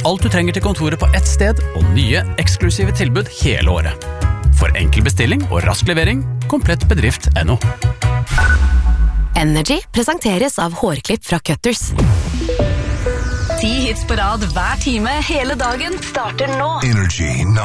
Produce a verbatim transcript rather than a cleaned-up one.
alt du trenger til kontoret på ett sted, og nye, eksklusive tilbud hele året. For enkel bestilling og rask levering, komplett bedrift punktum no. Energy presenteres av hårklipp fra Cutters. Ti hits på rad hver time hele dagen starter nå. Energy